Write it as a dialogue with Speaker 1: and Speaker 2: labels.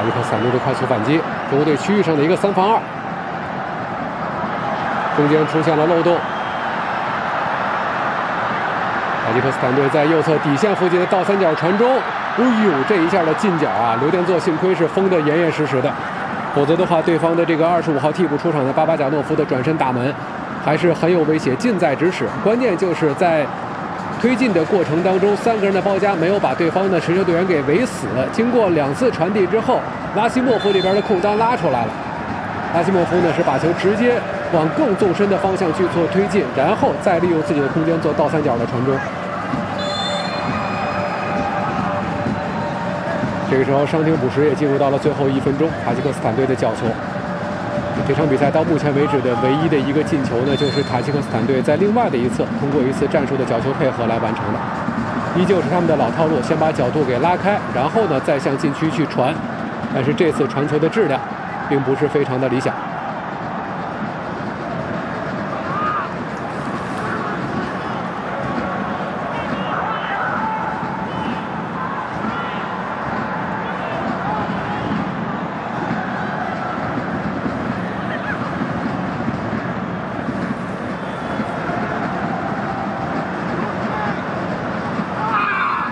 Speaker 1: 塔吉克斯坦队的快速反击，中国队区域上的一个3防2，中间出现了漏洞。塔吉克斯坦队在右侧底线附近的倒三角传中，哎呦，这一下的近角啊！刘殿座幸亏是封得严严实实的，否则的话，对方的这个25号替补出场的巴巴贾诺夫的转身打门，还是很有威胁，近在咫尺。关键就是在推进的过程当中，3个人的包夹没有把对方的持球队员给围死。经过2次传递之后，拉西莫夫这边的空当拉出来了。拉西莫夫呢是把球直接往更纵深的方向去做推进，然后再利用自己的空间做倒三角的传中。这个时候伤停补时也进入到了最后1分钟，塔吉克斯坦队的角球。这场比赛到目前为止的唯一的一个进球呢，就是塔吉克斯坦队在另外的一侧通过一次战术的角球配合来完成的，依旧是他们的老套路，先把角度给拉开，然后呢再向禁区去传，但是这次传球的质量并不是非常的理想。